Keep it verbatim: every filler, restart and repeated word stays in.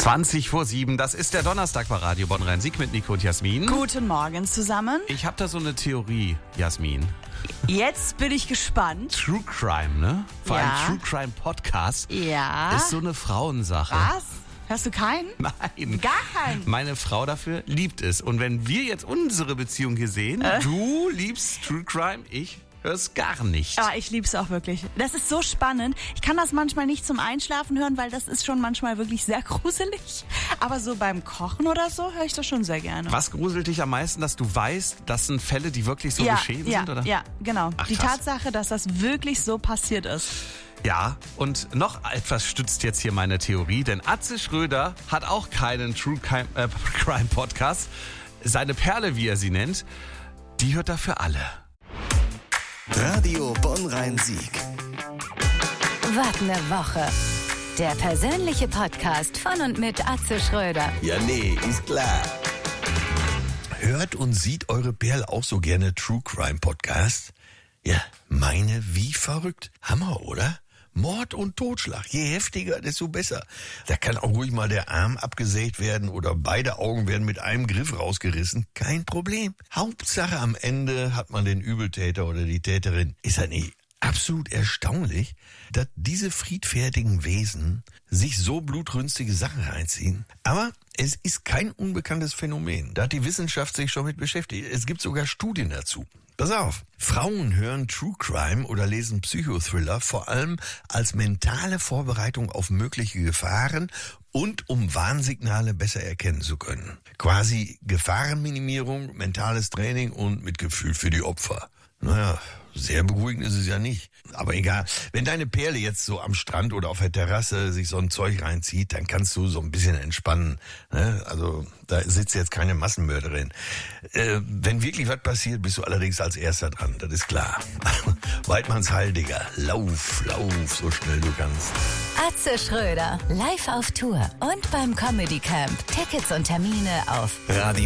zwanzig vor sieben, das ist der Donnerstag bei Radio Bonn-Rhein-Sieg mit Nico und Jasmin. Guten Morgen zusammen. Ich habe da so eine Theorie, Jasmin. Jetzt bin ich gespannt. True Crime, ne? Vor Ja. allem True Crime Podcast Ja. ist so eine Frauensache. Was? Hast du keinen? Nein. Gar keinen? Meine Frau dafür liebt es. Und wenn wir jetzt unsere Beziehung hier sehen, Äh? du liebst True Crime, ich hör's gar nicht. Ja, ich lieb's auch wirklich. Das ist so spannend. Ich kann das manchmal nicht zum Einschlafen hören, weil das ist schon manchmal wirklich sehr gruselig. Aber so beim Kochen oder so höre ich das schon sehr gerne. Was gruselt dich am meisten, dass du weißt, das sind Fälle, die wirklich so ja, geschehen ja, sind, oder? Ja, genau. Ach, Die krass. Tatsache, dass das wirklich so passiert ist. Ja, und noch etwas stützt jetzt hier meine Theorie, denn Atze Schröder hat auch keinen True Crime, äh, Crime Podcast. Seine Perle, wie er sie nennt, die hört er für alle. Radio Bonn-Rhein-Sieg. Was ne Woche. Der persönliche Podcast von und mit Atze Schröder. Ja, nee, ist klar. Hört und sieht eure Perle auch so gerne True Crime Podcast? Ja, meine wie verrückt. Hammer, oder? Mord und Totschlag. Je heftiger, desto besser. Da kann auch ruhig mal der Arm abgesägt werden oder beide Augen werden mit einem Griff rausgerissen. Kein Problem. Hauptsache am Ende hat man den Übeltäter oder die Täterin. Ist das nicht absolut erstaunlich, dass diese friedfertigen Wesen sich so blutrünstige Sachen reinziehen? Aber es ist kein unbekanntes Phänomen. Da hat die Wissenschaft sich schon mit beschäftigt. Es gibt sogar Studien dazu. Pass auf, Frauen hören True Crime oder lesen Psychothriller vor allem als mentale Vorbereitung auf mögliche Gefahren und um Warnsignale besser erkennen zu können. Quasi Gefahrenminimierung, mentales Training und Mitgefühl für die Opfer. Naja, sehr beruhigend ist es ja nicht. Aber egal, wenn deine Perle jetzt so am Strand oder auf der Terrasse sich so ein Zeug reinzieht, dann kannst du so ein bisschen entspannen. Ne? Also da sitzt jetzt keine Massenmörderin. Äh, wenn wirklich was passiert, bist du allerdings als Erster dran, das ist klar. Weidmanns Heil, Digga. Lauf, lauf, so schnell du kannst. Atze Schröder, live auf Tour und beim Comedy Camp. Tickets und Termine auf Radio